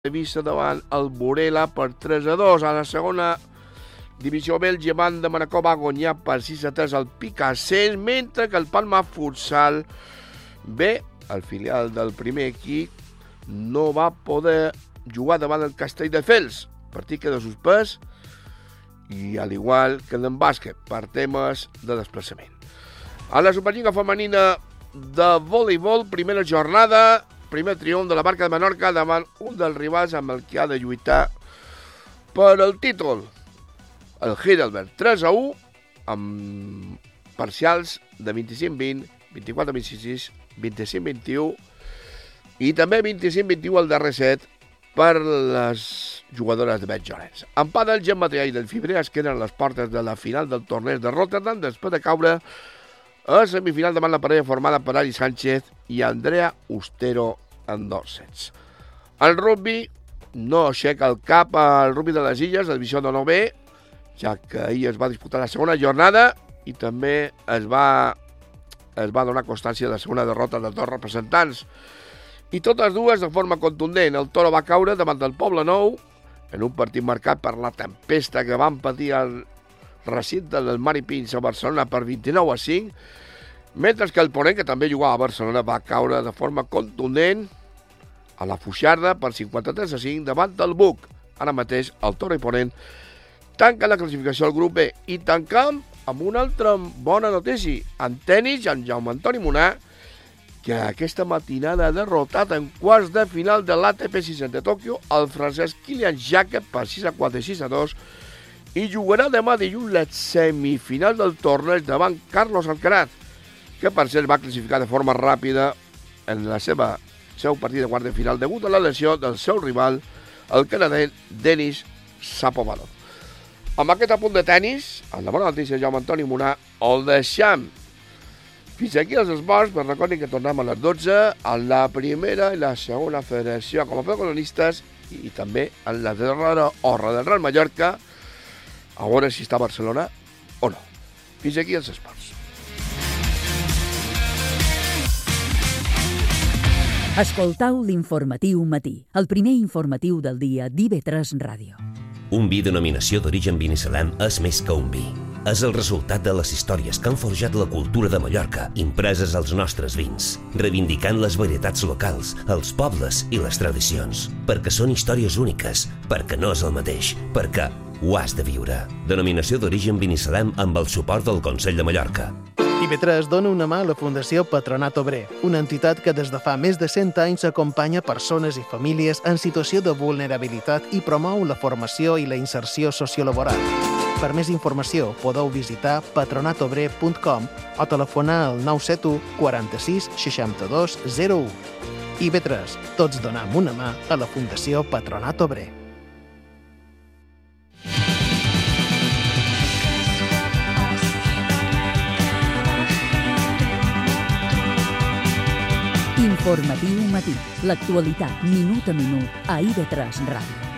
vista davant el Burela per 3-2. A la segona divisió B, el Llevant de Manacor va guanyar per 6-3 al Picassent, mentre que el Palma Futsal B, el filial del primer equip, no va poder jugar davant el Castelldefels. El partit queda suspès, i al igual que en bàsquet, per temes de desplaçament. A la Superliga Femenina de voleibol, primera jornada, primer triomf de la Barca de Menorca davant un dels rivals amb el que ha de lluitar per el títol. El Heidelberg 3-1, amb parcials de 25-20, 24-26, 25-21 i també 25-21 al darrer set per les jugadores de Bet Llorenç. En padel, Gemma Trià i del Fibrer es queden a les portes de la final del torneig de Rotterdam després de caure a semifinal davant la parella formada per Ari Sánchez i Andrea Ustero en 2 sets. El rugby no aixeca el cap al rugby de les Illes, la divisió de 9B, ja que ahir es va disputar la segona jornada i també es va donar constància de la segona derrota de dos representants. I totes dues de forma contundent. El Toro va caure davant del Poble Nou en un partit marcat per la tempesta que van patir al recinte del Mari Pins a Barcelona per 29-5, mentre que el Ponent, que també jugava a Barcelona, va caure de forma contundent a la Fuixarda per 53-5 davant del Buc. Ara mateix el Toro i Ponent tanca la classificació al grup B i tancam amb una altra bona notícia. En tenis, en Jaume Antoni Munar, que aquesta matinada ha derrotat en quarts de final de l'ATP 600 de Tòquio el francès Kilian Jacquet per 6-4 i 6-2 i jugarà demà dilluns la semifinal del torneig davant Carlos Alcaraz, que per cert va classificar de forma ràpida en el seu partit de quart de final degut a la lesió del seu rival, el canadenc Denis Shapovalov. Amb aquest apunt de tenis, amb la bona notícia de Jaume Antoni Munar, el deixam. Fins aquí els esports, però recordin que tornem a les 12 a la primera i la segona federació com a protagonistes i també en la darrera hora del Real Mallorca, a veure si està a Barcelona o no. Fins aquí els esports. Escoltau l'Informatiu Matí, el primer informatiu del dia d'IV3 Ràdio. Un vi denominació d'origen Binissalem és més que un vi. És el resultat de les històries que han forjat la cultura de Mallorca, impreses als nostres vins, reivindicant les varietats locals, els pobles i les tradicions. Perquè són històries úniques, perquè no és el mateix, perquè ho has de viure. Denominació d'origen Binissalem amb el suport del Consell de Mallorca. IB3 dona una mà a la Fundació Patronat Obrer, una entitat que des de fa més de 100 anys acompanya persones i famílies en situació de vulnerabilitat i promou la formació i la inserció sociolaboral. Per més informació podeu visitar patronatobrer.com o telefonar al 971 46 62 01. IB3, tots donem una mà a la Fundació Patronat Obrer. Informatiu Matí, l'actualitat minut a minut a IV3 Ràdio.